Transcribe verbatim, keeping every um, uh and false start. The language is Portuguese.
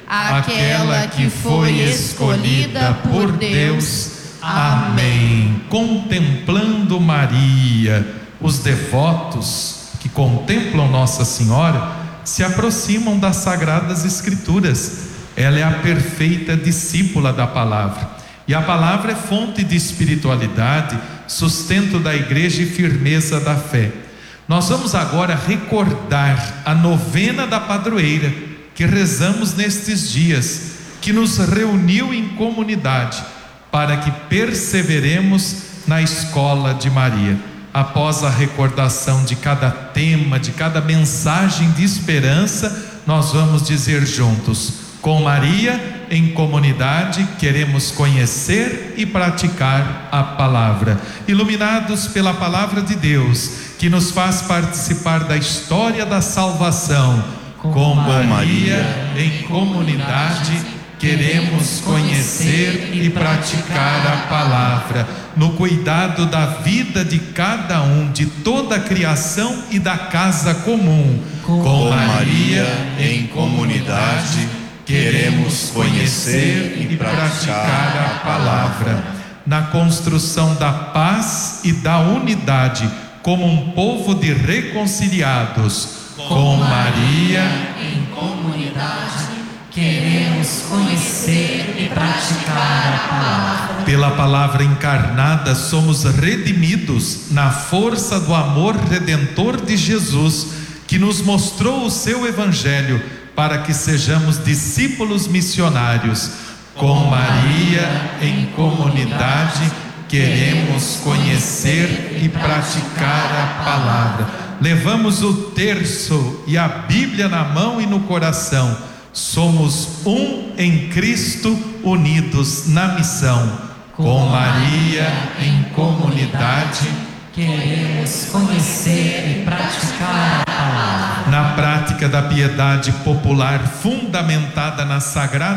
aquela que foi escolhida por Deus. Amém. Contemplando Maria, os devotos que contemplam Nossa Senhora se aproximam das Sagradas Escrituras. Ela é a perfeita discípula da palavra, e a palavra é fonte de espiritualidade, sustento da igreja e firmeza da fé. Nós vamos agora recordar a novena da padroeira que rezamos nestes dias, que nos reuniu em comunidade para que perseveremos na escola de Maria. Após a recordação de cada tema, de cada mensagem de esperança, nós vamos dizer juntos: com Maria em comunidade queremos conhecer e praticar a palavra. Iluminados pela palavra de Deus, que nos faz participar da história da salvação, com, com Maria, Maria em comunidade queremos conhecer e praticar a palavra, no cuidado da vida de cada um, de toda a criação e da casa comum. Com, com Maria em comunidade queremos conhecer e praticar a palavra, na construção da paz e da unidade, como um povo de reconciliados. Com Maria em comunidade queremos conhecer e praticar a palavra. Pela palavra encarnada somos redimidos na força do amor redentor de Jesus, que nos mostrou o seu evangelho para que sejamos discípulos missionários. Com Maria em comunidade queremos conhecer e praticar a palavra. Levamos o terço e a Bíblia na mão e no coração. Somos um em Cristo, unidos na missão. Com Maria em comunidade queremos conhecer e praticar a palavra. Na prática da piedade popular fundamentada na Sagrada